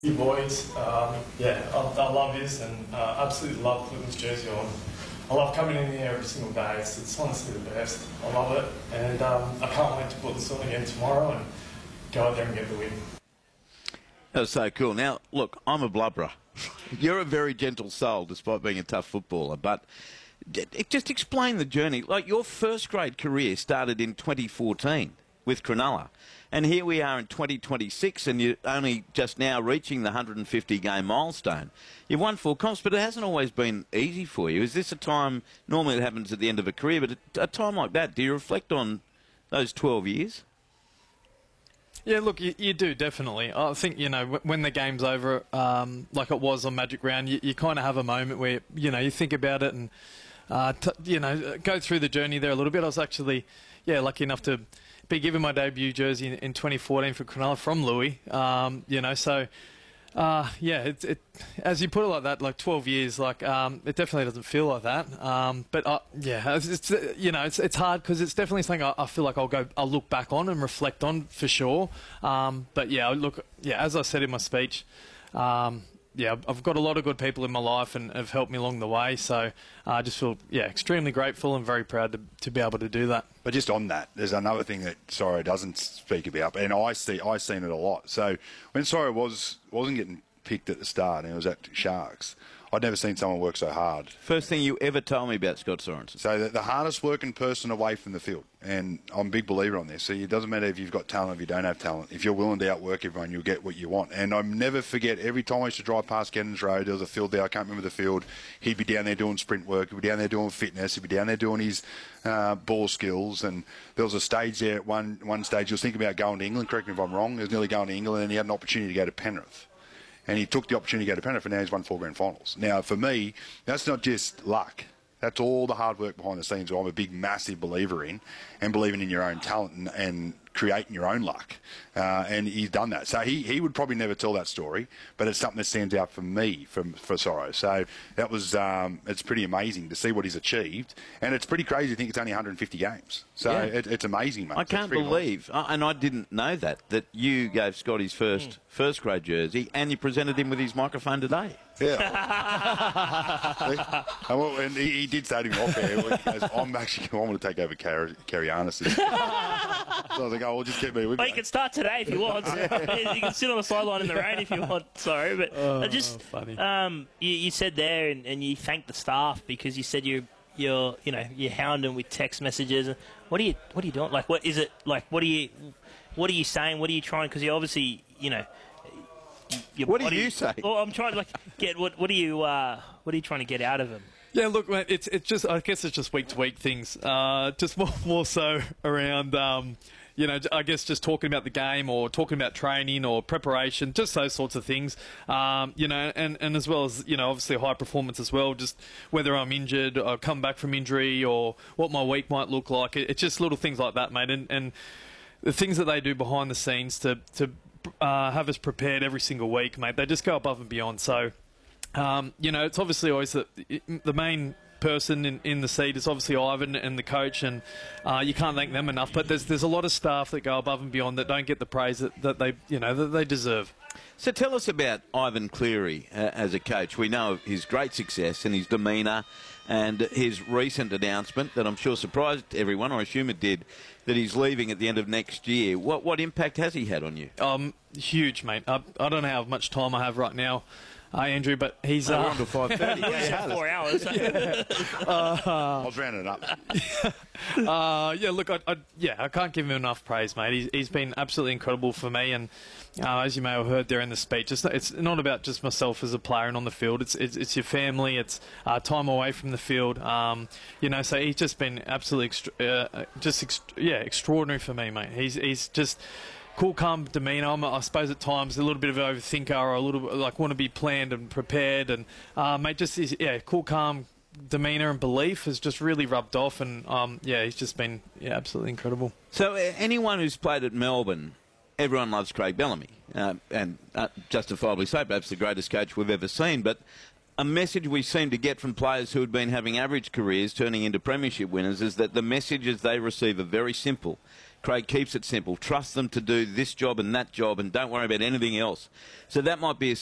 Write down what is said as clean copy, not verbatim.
You boys, I love this and absolutely love putting this jersey on. I love coming in here every single day. It's honestly the best. I love it, and I can't wait to put this on again tomorrow and go out there and get the win. That was so cool. Now, look, I'm a blubberer. You're a very gentle soul, despite being a tough footballer. But just explain the journey. Like, your first grade career started in 2014 with Cronulla. And here we are in 2026, and you're only just now reaching the 150-game milestone. You've won 4 comps, but it hasn't always been easy for you. Is this a time, normally it happens at the end of a career, but a time like that, do you reflect on those 12 years? Yeah, look, you do, definitely. I think, when the game's over, like it was on Magic Round, you kind of have a moment where, you think about it and, go through the journey there a little bit. I was actually, lucky enough to be given my debut jersey in 2014 for Cronulla from Louis, as you put it like that, like 12 years, it definitely doesn't feel like that. It's hard because it's definitely something I feel like I'll look back on and reflect on for sure. As I said in my speech, I've got a lot of good people in my life and have helped me along the way. So I just feel, extremely grateful and very proud to be able to do that. But just on that, there's another thing that Soro doesn't speak about, and I've seen it a lot. So when Soro wasn't getting picked at the start and it was at Sharks, I'd never seen someone work so hard. First thing you ever told me about Scott Sorensen. So the hardest working person away from the field, and I'm a big believer on this. So it doesn't matter if you've got talent, if you don't have talent. If you're willing to outwork everyone, you'll get what you want. And I never forget, every time I used to drive past Gennins Road, there was a field there, I can't remember the field. He'd be down there doing sprint work, he'd be down there doing fitness, he'd be down there doing his ball skills. And there was a stage there at one stage, he was thinking about going to England, correct me if I'm wrong, he was nearly going to England, and he had an opportunity to go to Penrith. And he took the opportunity to go to Penrith, and now he's won 4 grand finals. Now, for me, that's not just luck. That's all the hard work behind the scenes, I'm a big, massive believer in, and believing in your own talent and creating your own luck. And he's done that. So he would probably never tell that story, but it's something that stands out for me for Soro. So that was it's pretty amazing to see what he's achieved, and it's pretty crazy to think it's only 150 games. So it's amazing, mate. I can't believe, and I didn't know that you gave Scott his first grade jersey and you presented him with his microphone today. Yeah. And he did say to me off air, he goes, I want to take over Kerry Arnis. So I was like, we'll just keep me with you. He can start today if he wants. You can sit on the sideline in the rain if you want. Sorry, but funny. You said there, and you thanked the staff because you said you're hounding with text messages. What are you doing? Like, what is it? Like, what are you saying? What are you trying? Because you obviously, what do you say? Well, I'm trying to get what are you trying to get out of him? Yeah, look, mate, it's just, I guess it's just week to week things. Just more so around, I guess just talking about the game or talking about training or preparation, just those sorts of things. And as well as, obviously high performance as well, just whether I'm injured or come back from injury or what my week might look like. It's just little things like that, mate. And the things that they do behind the scenes to have us prepared every single week, mate, they just go above and beyond. So, it's obviously always the main person in the seat is obviously Ivan and the coach, and you can't thank them enough. But there's a lot of staff that go above and beyond that don't get the praise that they deserve. So tell us about Ivan Cleary as a coach. We know of his great success and his demeanour and his recent announcement that I'm sure surprised everyone, or I assume it did, that he's leaving at the end of next year. What impact has he had on you? Huge, mate. I don't know how much time I have right now, Andrew, but he's... we're on to 5:30. We just have 4 hours. I was rounding it up. I can't give him enough praise, mate. He's been absolutely incredible for me, and as you may have heard there in the speech, it's not about just myself as a player and on the field. It's your family. It's time away from the field. So he's just been absolutely extraordinary for me, mate. He's just cool, calm demeanour. I suppose at times a little bit of an overthinker, or a little bit like want to be planned and prepared. And mate, just his cool, calm demeanour and belief has just really rubbed off. And he's just been absolutely incredible. So anyone who's played at Melbourne, everyone loves Craig Bellamy, and justifiably so, perhaps the greatest coach we've ever seen. But a message we seem to get from players who had been having average careers turning into premiership winners is that the messages they receive are very simple. Craig keeps it simple. Trust them to do this job and that job and don't worry about anything else. So that might be a